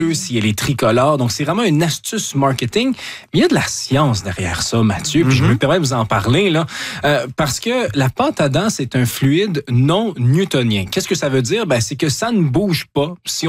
si elle est tricolore. Donc, c'est vraiment une astuce marketing. Mais il y a de la science derrière ça, Mathieu. Puis je me permets de vous en parler, là. Parce que la pâte à dents, c'est un fluide non newtonien. Qu'est-ce que ça veut dire? Ben, c'est que ça ne bouge pas si